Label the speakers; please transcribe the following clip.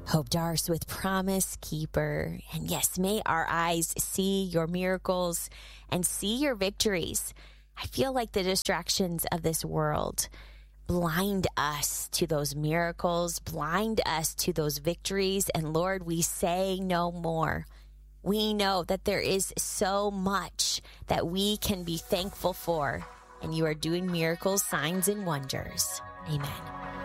Speaker 1: Hope Darce with Promise Keeper. And yes, may our eyes see your miracles and see your victories. I feel like the distractions of this world blind us to those miracles, blind us to those victories. And Lord, we say no more. We know that there is so much that we can be thankful for, and you are doing miracles, signs, and wonders. Amen.